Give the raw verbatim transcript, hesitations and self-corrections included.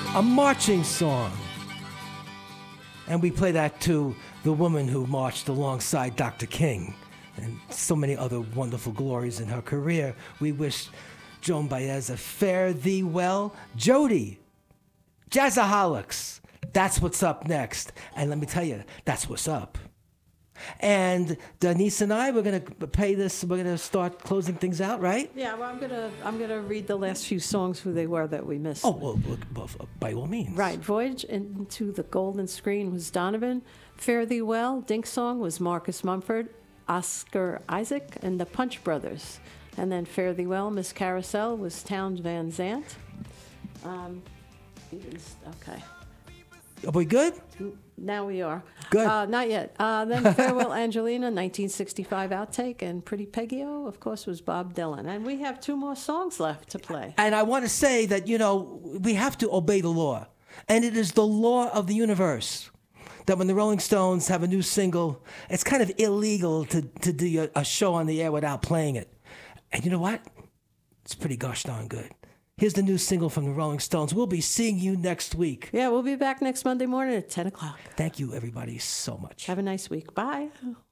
a marching song. And we play that to the woman who marched alongside Doctor King and so many other wonderful glories in her career. We wish Joan Baez a fare thee well. Jody, Jazzaholics, that's what's up next. And let me tell you, that's what's up. And Denise and I, we're going to pay this, we're going to start closing things out, right? Yeah, well, I'm going to I'm gonna read the last few songs, who they were that we missed. Oh, well, well, by all means. Right. Voyage into the Golden Screen was Donovan. Fare Thee Well, Dink Song was Marcus Mumford, Oscar Isaac, and the Punch Brothers. And then Fare Thee Well, Miss Carousel was Towns Van Zandt. Um, okay. Are we good? Now we are. Good. Uh, not yet. Uh, then Farewell Angelina, nineteen sixty-five outtake, and Pretty Peggy-O, of course, was Bob Dylan. And we have two more songs left to play. And I want to say that, you know, we have to obey the law. And it is the law of the universe that when the Rolling Stones have a new single, it's kind of illegal to, to do a, a show on the air without playing it. And you know what? It's pretty gosh darn good. Here's the new single from the Rolling Stones. We'll be seeing you next week. Yeah, we'll be back next Monday morning at ten o'clock. Thank you, everybody, so much. Have a nice week. Bye.